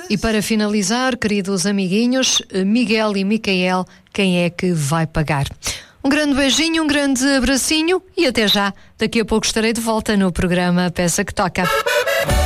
E para finalizar, queridos amiguinhos, Miguel e Micael, quem é que vai pagar? Um grande beijinho, um grande abracinho e até já. Daqui a pouco estarei de volta no programa Peça que Toca.